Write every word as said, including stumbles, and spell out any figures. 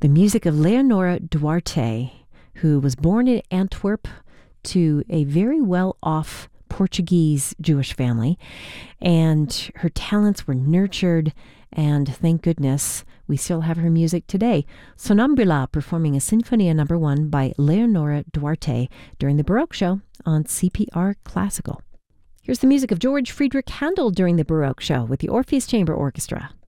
The music of Leonora Duarte, who was born in Antwerp to a very well-off Portuguese Jewish family, and her talents were nurtured, and thank goodness we still have her music today. Sonambula performing a Sinfonia number one by Leonora Duarte during the Baroque Show on C P R Classical. Here's the music of George Friedrich Handel during the Baroque Show with the Orpheus Chamber Orchestra.